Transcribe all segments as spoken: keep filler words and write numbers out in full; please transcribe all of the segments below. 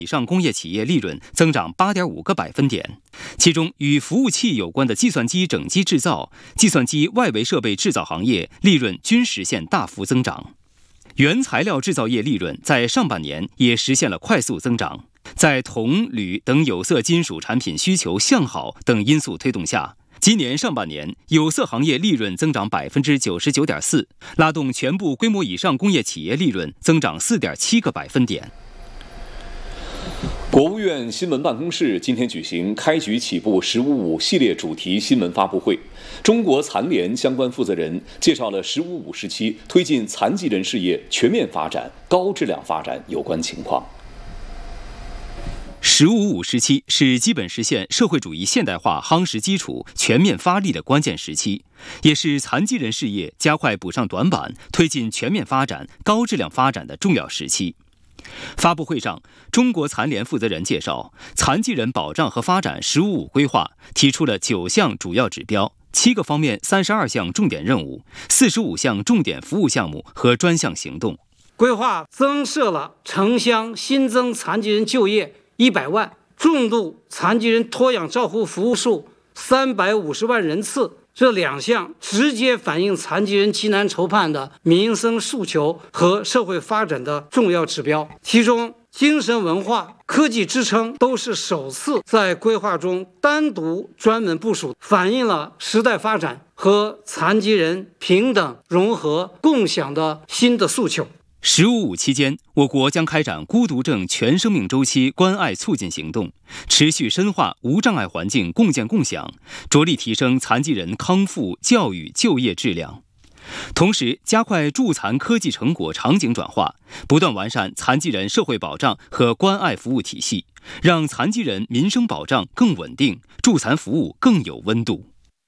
以上工业企业利润增长 八点五个百分点，其中与服务器有关的计算机整机制造、计算机外围设备制造行业利润均实现大幅增长。原材料制造业利润在上半年也实现了快速增长，在铜、铝等有色金属产品需求向好等因素推动下，今年上半年有色行业利润增长 百分之九十九点四， 拉动全部规模以上工业企业利润增长 四点七个百分点。 国务院新闻办公室今天举行开局起步“十五五”系列主题新闻发布会，中国残联相关负责人介绍了“十五五”时期推进残疾人事业全面发展、高质量发展有关情况。 十五五时期是基本实现社会主义现代化夯实基础、全面发力的关键时期，也是残疾人事业加快补上短板、推进全面发展、高质量发展的重要时期。发布会上，中国残联负责人介绍，残疾人保障和发展“十五五”规划提出了九项主要指标、七个方面三十二项重点任务、四十五项重点服务项目和专项行动。 规划增设了城乡新增残疾人就业一百万，重度残疾人托养照护服务数三百五十万人次。这两项直接反映残疾人急难愁盼的民生诉求和社会发展的重要指标，其中精神文化、科技支撑都是首次在规划中单独专门部署，反映了时代发展和残疾人平等、融合、共享的新的诉求。 十五五期间，我国将开展孤独症全生命周期关爱促进行动，持续深化无障碍环境共建共享，着力提升残疾人康复、教育、就业质量。同时，加快助残科技成果场景转化，不断完善残疾人社会保障和关爱服务体系，让残疾人民生保障更稳定，助残服务更有温度。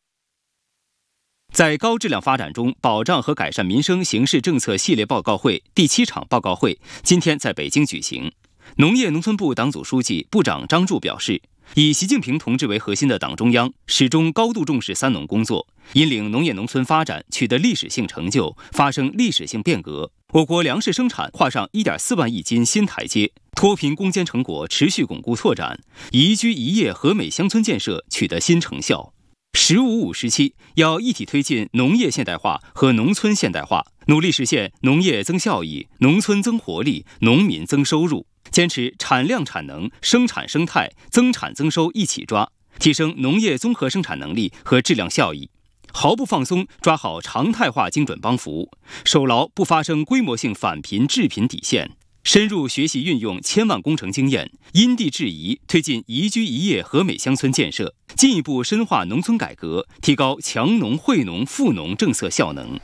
在高质量发展中保障和改善民生形势政策系列报告会第七场报告会今天在北京举行。农业农村部党组书记、部长张柱表示，以习近平同志为核心的党中央始终高度重视三农工作，引领农业农村发展取得历史性成就，发生历史性变革。我国粮食生产跨上 一点四万亿斤新台阶，脱贫攻坚成果持续巩固拓展，宜居宜业和美乡村建设取得新成效。十五五时期要一体推进农业现代化和农村现代化，努力实现农业增效益、农村增活力、农民增收入，坚持产量产能、生产生态、增产增收一起抓，提升农业综合生产能力和质量效益，毫不放松抓好常态化精准帮扶，守牢不发生规模性返贫致贫底线，深入学习运用千万工程经验，因地制宜推进宜居宜业和美乡村建设，进一步深化农村改革，提高强农惠农富农政策效能。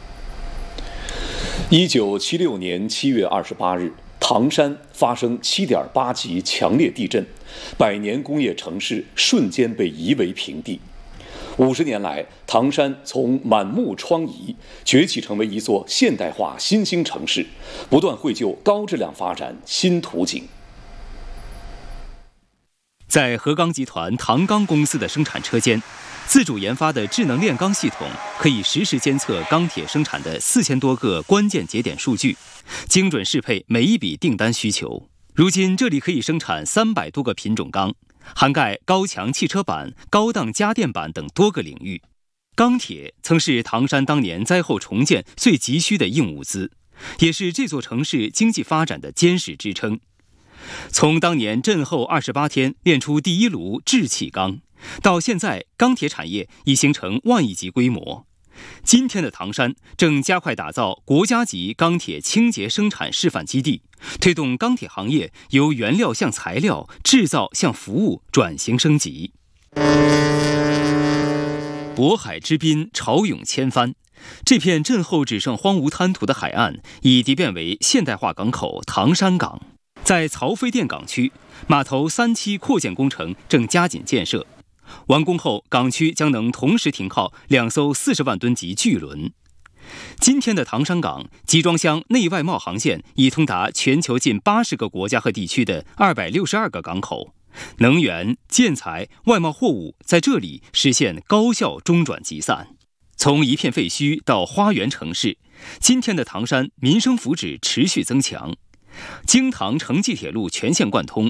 一九七六年七月二十八日，唐山发生 七点八级强烈地震，百年工业城市瞬间被夷为平地。五十年来，唐山从满目疮痍崛起成为一座现代化新兴城市，不断绘就高质量发展新图景。 在河钢集团唐钢公司的生产车间，自主研发的智能炼钢系统可以实时监测钢铁生产的四千多个关键节点数据，精准适配每一笔订单需求。如今，这里可以生产三百多个品种钢，涵盖高强汽车板、高档家电板等多个领域。钢铁曾是唐山当年灾后重建最急需的硬物资，也是这座城市经济发展的坚实支撑。从当年震后二十八天炼出第一炉制气钢，到现在钢铁产业已形成万亿级规模。今天的唐山正加快打造国家级钢铁清洁生产示范基地，推动钢铁行业由原料向材料、制造向服务转型升级。渤海之滨潮涌千帆，这片震后只剩荒芜滩涂的海岸已蜕变为现代化港口唐山港。在曹妃甸港区，码头三期扩建工程正加紧建设，完工后港区将能同时停靠两艘四十万吨级巨轮。今天的唐山港集装箱内外贸航线已通达全球近八十个国家和地区的二百六十二个港口，能源、建材、外贸货物在这里实现高效中转集散。从一片废墟到花园城市，今天的唐山民生福祉持续增强。京唐城际铁路全线贯通，